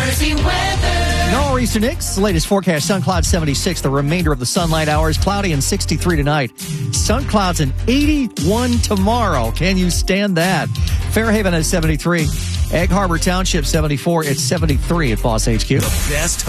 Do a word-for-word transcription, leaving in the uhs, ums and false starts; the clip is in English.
Jersey weather. Nor'easter Nick's latest forecast, sun clouds seventy-six. The remainder of the sunlight hours, cloudy and sixty-three tonight. Sun clouds and eighty-one tomorrow. Can you stand that? Fairhaven at seventy-three. Egg Harbor Township seventy-four. It's seventy-three at Boss H Q. The best